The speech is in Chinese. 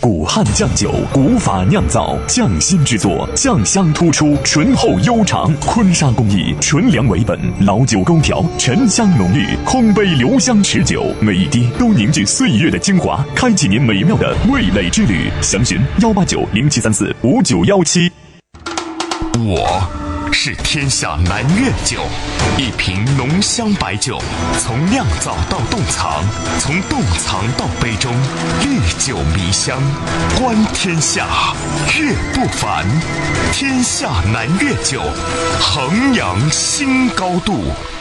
古汉酱酒，古法酿造，匠心制作，酱香突出，醇厚悠长。坤沙工艺，纯粮为本，老酒勾调，沉香浓郁，空杯留香持久，每一滴都凝聚岁月的精华，开启您美妙的味蕾之旅。详询18907345917。 我是天下南粤酒，一瓶浓香白酒，从酿造到冻藏，从冻藏到杯中，历久弥香，观天下，粤不凡。天下南粤酒，衡阳新高度。